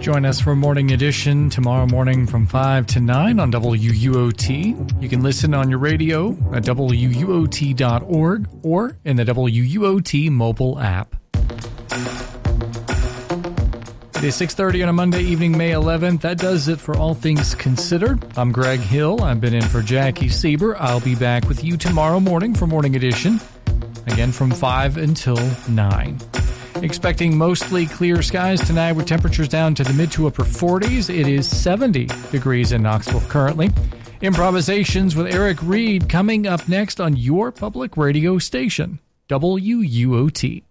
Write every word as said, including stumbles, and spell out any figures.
Join us for Morning Edition tomorrow morning from five to nine on W U O T. You can listen on your radio at W U O T dot org or in the W U O T mobile app. It is six thirty on a Monday evening, May eleventh. That does it for All Things Considered. I'm Greg Hill. I've been in for Jackie Sieber. I'll be back with you tomorrow morning for Morning Edition, again from five until nine. Expecting mostly clear skies tonight with temperatures down to the mid to upper forties. It is seventy degrees in Knoxville currently. Improvisations with Eric Reed coming up next on your public radio station, W U O T.